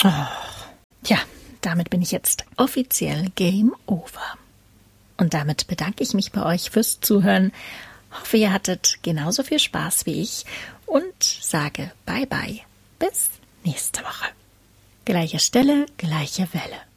Tja, damit bin ich jetzt offiziell Game Over. Und damit bedanke ich mich bei euch fürs Zuhören. Hoffe, ihr hattet genauso viel Spaß wie ich und sage Bye-bye. Bis nächste Woche. Gleiche Stelle, gleiche Welle.